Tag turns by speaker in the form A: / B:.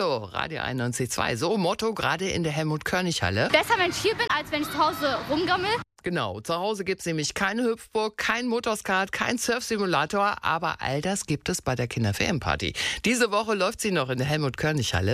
A: Hallo, Radio 91.2. So, Motto gerade in der Helmut-Körnig-Halle.
B: Besser, wenn ich hier bin, als wenn ich zu Hause rumgammel.
A: Genau, zu Hause gibt es nämlich keine Hüpfburg, kein Motorskart, kein Surfsimulator, aber all das gibt es bei der Kinderferienparty. Diese Woche läuft sie noch in der Helmut-Körnig-Halle.